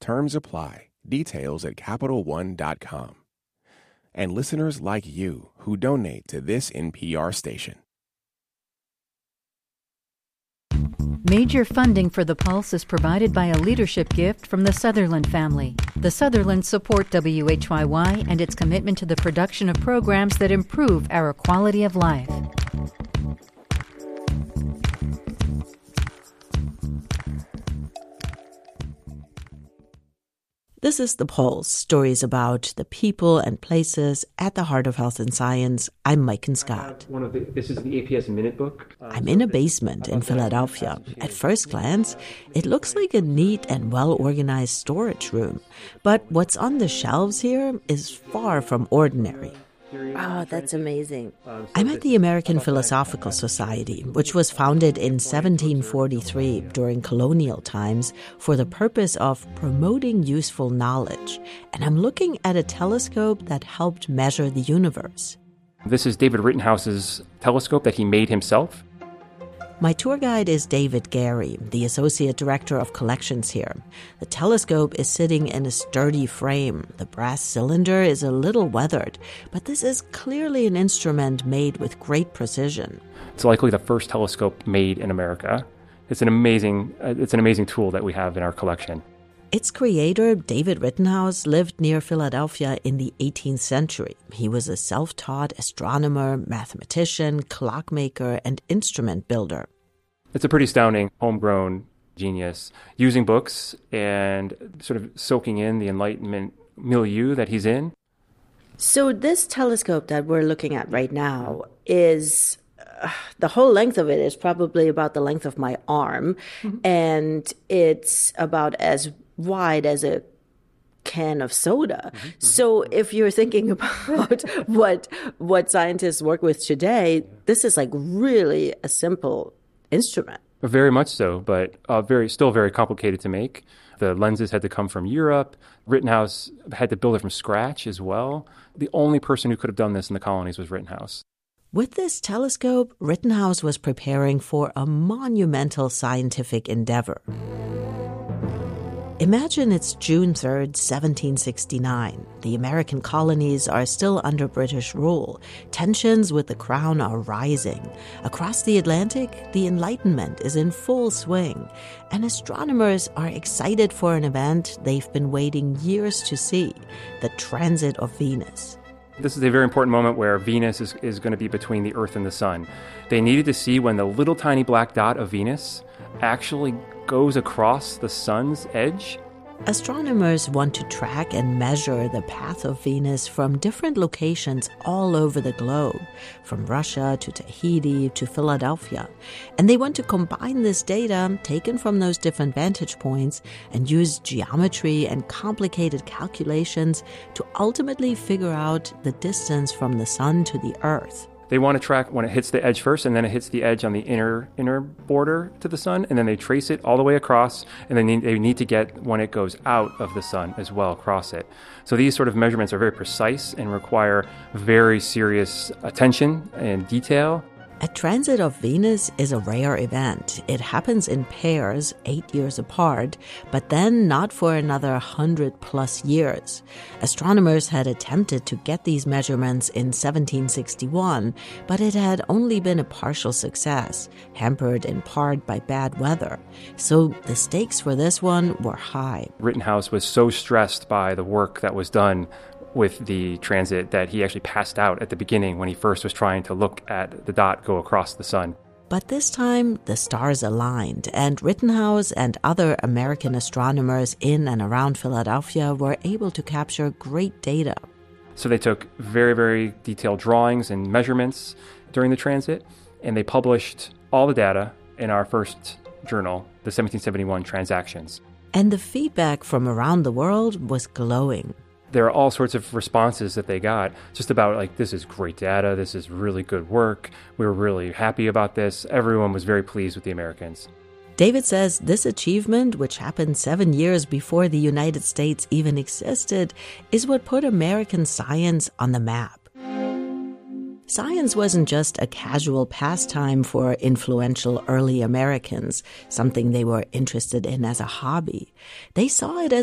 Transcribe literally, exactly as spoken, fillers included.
Terms apply. Details at Capital One dot com. And listeners like you who donate to this N P R station. Major funding for The Pulse is provided by a leadership gift from the Sutherland family. The Sutherlands support W H Y Y and its commitment to the production of programs that improve our quality of life. This is The Pulse, stories about the people and places at the heart of health and science. I'm Maiken Scott. One of the, this is the A P S Minute Book. Um, I'm in a basement in Philadelphia. At first glance, it looks like a neat and well-organized storage room. But what's on the shelves here is far from ordinary. Oh, that's amazing. I'm at the American Philosophical Society, which was founded in seventeen forty-three during colonial times for the purpose of promoting useful knowledge. And I'm looking at a telescope that helped measure the universe. This is David Rittenhouse's telescope that he made himself. My tour guide is David Gary, the Associate Director of Collections here. The telescope is sitting in a sturdy frame. The brass cylinder is a little weathered, but this is clearly an instrument made with great precision. It's likely the first telescope made in America. It's an amazing, uh, it's an amazing tool that we have in our collection. Its creator, David Rittenhouse, lived near Philadelphia in the eighteenth century. He was a self-taught astronomer, mathematician, clockmaker, and instrument builder. It's a pretty astounding, homegrown genius, using books and sort of soaking in the Enlightenment milieu that he's in. So this telescope that we're looking at right now is, uh, the whole length of it is probably about the length of my arm, mm-hmm. and it's about as wide as a can of soda. Mm-hmm. So if you're thinking about what what scientists work with today, this is like really a simple instrument. Very much so, but uh, very still very complicated to make. The lenses had to come from Europe. Rittenhouse had to build it from scratch as well. The only person who could have done this in the colonies was Rittenhouse. With this telescope, Rittenhouse was preparing for a monumental scientific endeavor. Imagine it's June third, seventeen sixty-nine. The American colonies are still under British rule. Tensions with the crown are rising. Across the Atlantic, the Enlightenment is in full swing. And astronomers are excited for an event they've been waiting years to see, the transit of Venus. This is a very important moment where Venus is, is going to be between the Earth and the Sun. They needed to see when the little tiny black dot of Venus actually goes across the Sun's edge. Astronomers want to track and measure the path of Venus from different locations all over the globe, from Russia to Tahiti to Philadelphia. And they want to combine this data taken from those different vantage points and use geometry and complicated calculations to ultimately figure out the distance from the Sun to the Earth. They want to track when it hits the edge first, and then it hits the edge on the inner inner border to the Sun, and then they trace it all the way across, and then they need to get when it goes out of the Sun as well, across it. So these sort of measurements are very precise and require very serious attention and detail. A transit of Venus is a rare event. It happens in pairs, eight years apart, but then not for another hundred plus years. Astronomers had attempted to get these measurements in seventeen sixty-one, but it had only been a partial success, hampered in part by bad weather. So the stakes for this one were high. Rittenhouse was so stressed by the work that was done with the transit that he actually passed out at the beginning when he first was trying to look at the dot go across the Sun. But this time, the stars aligned, and Rittenhouse and other American astronomers in and around Philadelphia were able to capture great data. So they took very, very detailed drawings and measurements during the transit, and they published all the data in our first journal, the seventeen seventy-one Transactions. And the feedback from around the world was glowing. There are all sorts of responses that they got just about like, this is great data, this is really good work, we were really happy about this. Everyone was very pleased with the Americans. David says this achievement, which happened seven years before the United States even existed, is what put American science on the map. Science wasn't just a casual pastime for influential early Americans, something they were interested in as a hobby. They saw it as